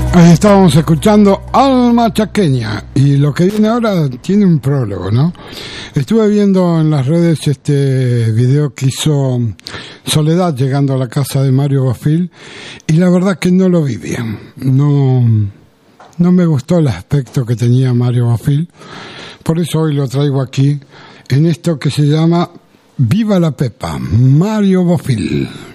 Ahí estábamos escuchando Alma Chaqueña y lo que viene ahora tiene un prólogo, ¿no? Estuve viendo en las redes este video que hizo Soledad llegando a la casa de Mario Bofill y la verdad que no lo vi bien. No me gustó el aspecto que tenía Mario Bofill, por eso hoy lo traigo aquí en esto que se llama Viva la Pepa, Mario Bofill.